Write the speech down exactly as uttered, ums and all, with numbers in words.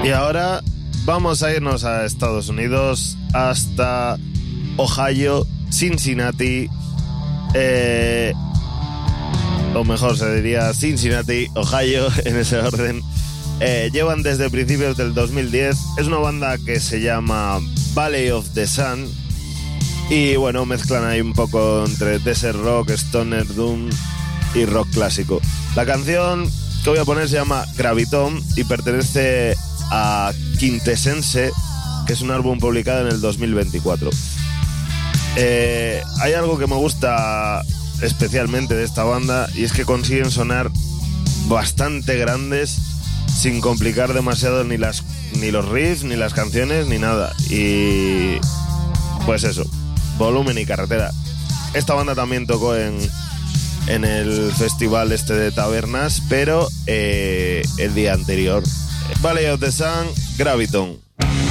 Y ahora vamos a irnos a Estados Unidos, hasta Ohio, Cincinnati, eh, o mejor se diría Cincinnati, Ohio, en ese orden. Eh, llevan desde principios del dos mil diez. Es una banda que se llama Valley of the Sun. Y bueno, mezclan ahí un poco entre desert rock, stoner doom y rock clásico. La canción que voy a poner se llama Graviton y pertenece a Quintessence, que es un álbum publicado en el dos mil veinticuatro. Eh, hay algo que me gusta especialmente de esta banda, y es que consiguen sonar bastante grandes sin complicar demasiado ni las ni los riffs, ni las canciones, ni nada. Y pues eso, volumen y carretera. Esta banda también tocó en, en el festival este de tabernas, pero eh, el día anterior. Valley of the Sun, Graviton.